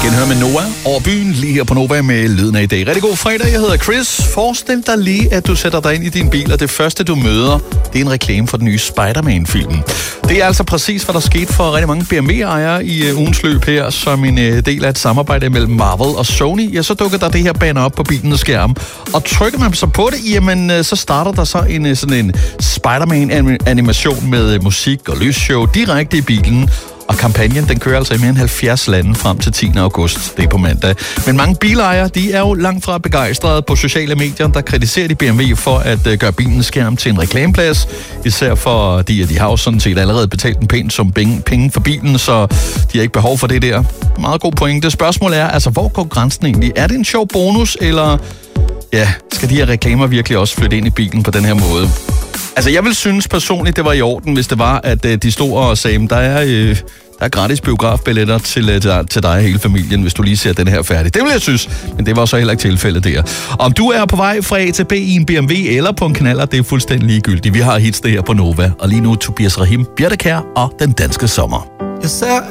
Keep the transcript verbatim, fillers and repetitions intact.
Genhør med Noah over byen, lige her på Nova med lyden af i dag. Rigtig god fredag, jeg hedder Chris. Forestil dig lige, at du sætter dig ind i din bil, og det første du møder, det er en reklame for den nye Spider-Man-film. Det er altså præcis, hvad der skete for rigtig mange B M W-ejere i uh, ugens løb her, som en uh, del af et samarbejde mellem Marvel og Sony. Ja, så dukker der det her banner op på bilens skærm, og trykker man så på det, jamen uh, så starter der så en uh, sådan en Spider-Man-animation med uh, musik og lysshow direkte i bilen. Og kampagnen, den kører altså i mere end halvfjerds lande frem til tiende august. Det er på mandag. Men mange bilejere, de er jo langt fra begejstrede på sociale medier, der kritiserer de B M W for at uh, gøre bilens skærm til en reklameplads. Især fordi de har jo sådan set allerede betalt en pæn sum penge for bilen, så de har ikke behov for det der. Meget god pointe. Spørgsmålet er, altså, hvor går grænsen egentlig? Er det en sjov bonus, eller ja, skal de her reklamer virkelig også flytte ind i bilen på den her måde? Altså, jeg vil synes personligt, det var i orden, hvis det var, at øh, de stod og sagde, der er, øh, der er gratis biografbilletter til, øh, til dig og hele familien, hvis du lige ser den her færdig. Det vil jeg synes, men det var så heller ikke tilfældet der. Om du er på vej fra A til B i en B M W eller på en knaller, det er fuldstændig ligegyldigt. Vi har hits det her på Nova, og lige nu Tobias Rahim, Bjerre Kjær og Den Danske Sommer. Jeg ser